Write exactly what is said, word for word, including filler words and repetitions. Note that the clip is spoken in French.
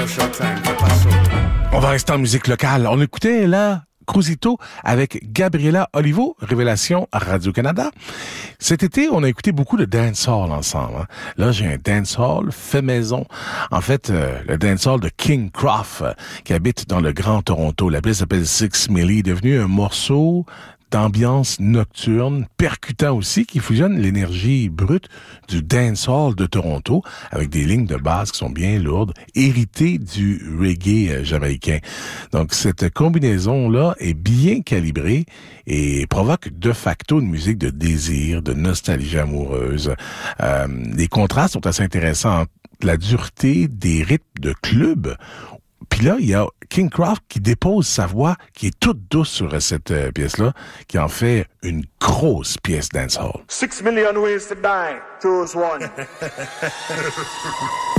On va rester en musique locale. On écoutait là Cruzito avec Gabriela Olivo, Révélation à Radio-Canada. Cet été, on a écouté beaucoup de dancehall ensemble. Hein. Là, j'ai un dancehall fait maison. En fait, euh, le dancehall de King Croft, euh, qui habite dans le Grand Toronto. La pièce s'appelle Six Milli, devenu un morceau d'ambiance nocturne, percutant aussi, qui fusionne l'énergie brute du dancehall de Toronto avec des lignes de basse qui sont bien lourdes, héritées du reggae jamaïcain. Donc, cette combinaison-là est bien calibrée et provoque de facto une musique de désir, de nostalgie amoureuse. Euh, les contrastes sont assez intéressants entre la dureté des rythmes de club. Puis là, il y a King Croft qui dépose sa voix, qui est toute douce sur cette euh, pièce-là, qui en fait une grosse pièce dancehall. Six million ways to die, choose one.